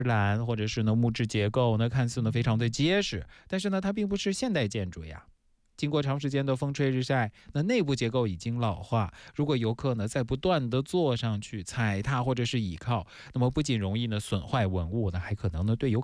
栏或者是呢木质结构呢，看似呢非常的结实，但是呢它并不是现代建筑呀。经过长时间的风吹日晒，那内部结构已经老化。如果游客呢在不断的坐上去、踩踏或者是倚靠，那么不仅容易呢损坏文物呢，还可能呢对游